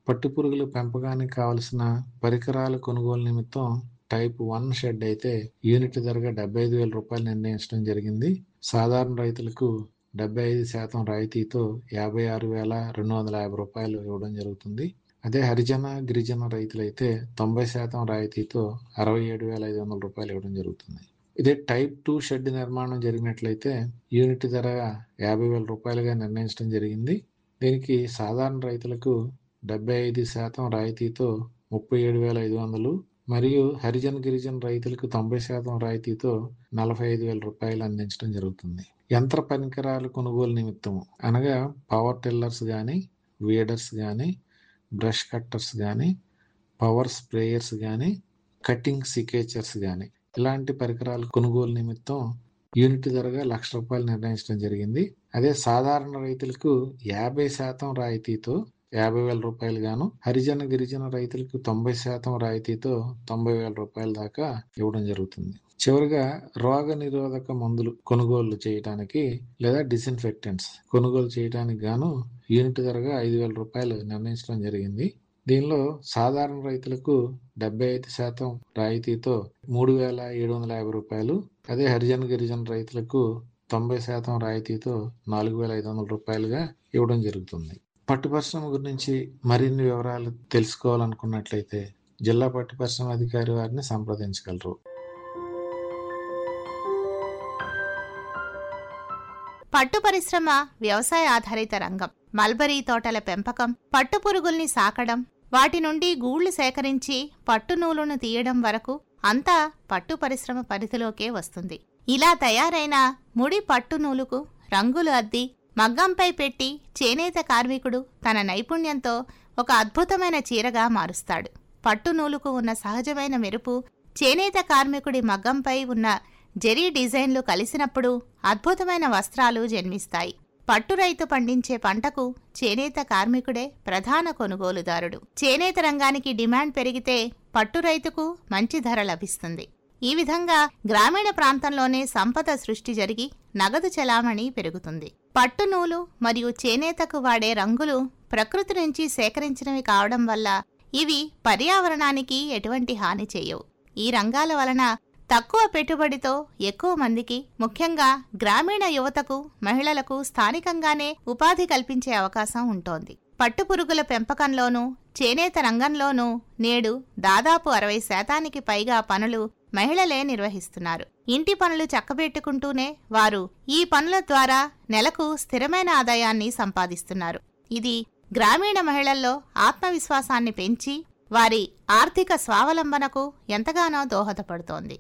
పట్టుపురుగుల పెంపకానికి కావలసిన పరికరాల కొనుగోలు నిమిత్తం టైప్ 1 షెడ్ అయితే యూనిట్ ధరగా రూ. 75,000 నిర్ణయించడం జరిగింది. సాధారణ రైతులకు 75% రాయితీతో రూ. 56,250 ఇవ్వడం జరుగుతుంది. అదే హరిజన, గిరిజన రైతులైతే 90% రాయితీతో రూ. 67,500 ఇవ్వడం జరుగుతుంది. ఇదే టైప్ 2 షెడ్ నిర్మాణం జరిగినట్లయితే యూనిట్ ధర రూ. 50,000గా నిర్ణయించడం జరిగింది. దీనికి సాధారణ రైతులకు 75% రాయితీతో 37,500 మరియు హరిజన, గిరిజన రైతులకు 90% రాయితీతో రూ. 45,000 అందించడం జరుగుతుంది. యంత్ర పరికరాల కొనుగోలు నిమిత్తం అనగా పవర్ టిల్లర్స్ కానీ, వీడర్స్ కానీ, బ్రష్ కట్టర్స్ కానీ, పవర్ స్ప్రేయర్స్ కానీ, కటింగ్ సికేచర్స్ కానీ ఇలాంటి పరికరాల కొనుగోలు నిమిత్తం యూనిట్ ధరగా రూ. 1,00,000 నిర్ణయించడం జరిగింది. అదే సాధారణ రైతులకు 50% రాయితీతో రూ. 50,000 గాను, హరిజన, గిరిజన రైతులకు 90% రాయితీతో రూ. 90,000 దాకా ఇవ్వడం జరుగుతుంది. చివరిగా రోగ నిరోధక మందులు కొనుగోలు చేయడానికి లేదా డిస్ఇన్ఫెక్టెంట్స్ కొనుగోలు చేయడానికి గాను యూనిట్ ధరగా రూ. 5,000 నిర్ణయించడం జరిగింది. దీనిలో సాధారణ రైతులకు 75% రాయితీతో రూ. 3,750, అదే హరిజన, గిరిజన రైతులకు 90% రాయితీతో రూ. 4,500గా ఇవ్వడం జరుగుతుంది. పట్టు పరిశ్రమ గురించి మరిన్ని వివరాలు తెలుసుకోవాలనుకున్నట్లయితే జిల్లా పట్టు పరిశ్రమ అధికారి వారిని సంప్రదించగలరు. పట్టు పరిశ్రమ వ్యవసాయ ఆధారిత రంగం. మల్బరీ తోటల పెంపకం, పట్టు పురుగుల్ని సాకడం, వాటి నుండి గూళ్లు సేకరించి పట్టు నూలును తీయడం వరకు అంతా పట్టు పరిశ్రమ పరిధిలోకే వస్తుంది. ఇలా తయారైన ముడి పట్టు నూలుకు రంగులు అద్ది మగ్గంపై పెట్టి చేనేత కార్మికుడు తన నైపుణ్యంతో ఒక అద్భుతమైన చీరగా మారుస్తాడు. పట్టు నూలుకు ఉన్న సహజమైన మెరుపు చేనేత కార్మికుడి మగ్గంపై ఉన్న జరీ డిజైన్లు కలిసినప్పుడు అద్భుతమైన వస్త్రాలు జన్మిస్తాయి. పట్టు రైతు పండించే పంటకు చేనేత కార్మికుడే ప్రధాన కొనుగోలుదారుడు. చేనేత రంగానికి డిమాండ్ పెరిగితే పట్టు రైతుకు మంచి ధర లభిస్తుంది. ఈ విధంగా గ్రామీణ ప్రాంతంలోనే సంపద సృష్టి జరిగి నగదు చెలామణి పెరుగుతుంది. పట్టు నూలు మరియు చేనేతకు వాడే రంగులు ప్రకృతి నుంచి సేకరించినవి కావడం వల్ల ఇవి పర్యావరణానికి ఎటువంటి హాని చేయవు. ఈ రంగాల వలన తక్కువ పెట్టుబడితో ఎక్కువ మందికి, ముఖ్యంగా గ్రామీణ యువతకు, మహిళలకు స్థానికంగానే ఉపాధి కల్పించే అవకాశం ఉంటోంది. పట్టుపురుగుల పెంపకంలోనూ చేనేత రంగంలోనూ నేడు దాదాపు 60% పైగా పనులు మహిళలే నిర్వహిస్తున్నారు. ఇంటి పనులు చక్కబెట్టుకుంటూనే వారు ఈ పనుల ద్వారా నెలకు స్థిరమైన ఆదాయాన్ని సంపాదిస్తున్నారు. ఇది గ్రామీణ మహిళల్లో ఆత్మవిశ్వాసాన్ని పెంచి వారి ఆర్థిక స్వావలంబనకు ఎంతగానో దోహదపడుతోంది.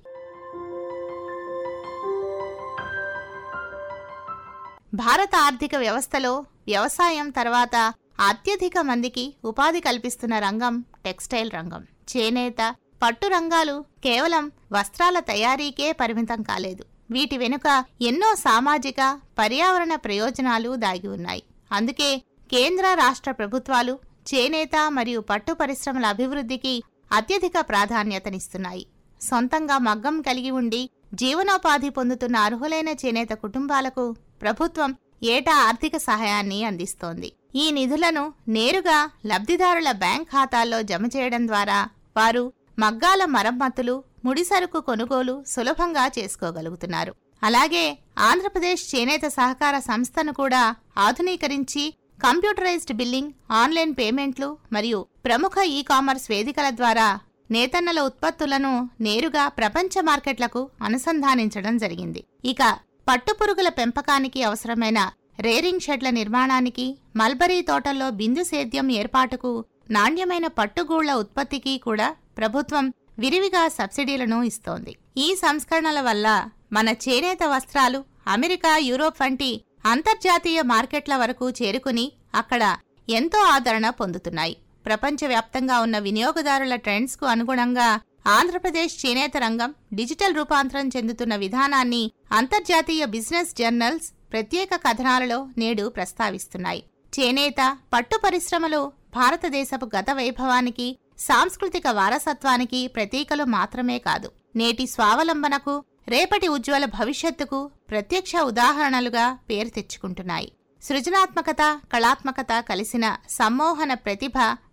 భారత ఆర్థిక వ్యవస్థలో వ్యవసాయం తర్వాత అత్యధిక మందికి ఉపాధి కల్పిస్తున్న రంగం టెక్స్టైల్ రంగం. చేనేత, పట్టు రంగాలు కేవలం వస్త్రాల తయారీకే పరిమితం కాలేదు. వీటి వెనుక ఎన్నో సామాజిక, పర్యావరణ ప్రయోజనాలు దాగి ఉన్నాయి. అందుకే కేంద్ర, రాష్ట్ర ప్రభుత్వాలు చేనేత మరియు పట్టు పరిశ్రమల అభివృద్ధికి అత్యధిక ప్రాధాన్యతనిస్తున్నాయి. సొంతంగా మగ్గం కలిగి ఉండి జీవనోపాధి పొందుతున్న అర్హులైన చేనేత కుటుంబాలకు ప్రభుత్వం ఏటా ఆర్థిక సహాయాన్ని అందిస్తోంది. ఈ నిధులను నేరుగా లబ్ధిదారుల బ్యాంక్ ఖాతాల్లో జమ చేయడం ద్వారా వారు మగ్గాల మరమ్మతులు, ముడిసరుకు కొనుగోలు సులభంగా చేసుకోగలుగుతున్నారు. అలాగే ఆంధ్రప్రదేశ్ చేనేత సహకార సంస్థను కూడా ఆధునీకరించి కంప్యూటరైజ్డ్ బిల్లింగ్, ఆన్లైన్ పేమెంట్లు మరియు ప్రముఖ ఈ-కామర్స్ వేదికల ద్వారా నేతన్నల ఉత్పత్తులను నేరుగా ప్రపంచ మార్కెట్లకు అనుసంధానించడం జరిగింది. ఇక పట్టుపురుగుల పెంపకానికి అవసరమైన రేరింగ్ షెడ్ల నిర్మాణానికి, మల్బరీ తోటల్లో బిందు సేద్యం ఏర్పాటుకు, నాణ్యమైన పట్టుగూళ్ల ఉత్పత్తికి కూడా ప్రభుత్వం విరివిగా సబ్సిడీలను ఇస్తోంది. ఈ సంస్కరణల వల్ల మన చేనేత వస్త్రాలు అమెరికా, యూరోప్ వంటి అంతర్జాతీయ మార్కెట్ల వరకు చేరుకుని అక్కడ ఎంతో ఆదరణ పొందుతున్నాయి. ప్రపంచవ్యాప్తంగా ఉన్న వినియోగదారుల ట్రెండ్స్కు అనుగుణంగా ఆంధ్రప్రదేశ్ చేనేత రంగం డిజిటల్ రూపాంతరం చెందుతున్న విధానాన్ని అంతర్జాతీయ బిజినెస్ జర్నల్స్ ప్రత్యేక కథనాలలో నేడు ప్రస్తావిస్తున్నాయి. చేనేత, పట్టు పరిశ్రమలు భారతదేశపు గత వైభవానికి, సాంస్కృతిక వారసత్వానికి ప్రతీకలు మాత్రమే కాదు, నేటి స్వావలంబనకు, రేపటి ఉజ్వల భవిష్యత్తుకు ప్రత్యక్ష ఉదాహరణలుగా పేరు తెచ్చుకుంటున్నాయి. సృజనాత్మకత, కళాత్మకత కలిసిన సమ్మోహన ప్రతిభ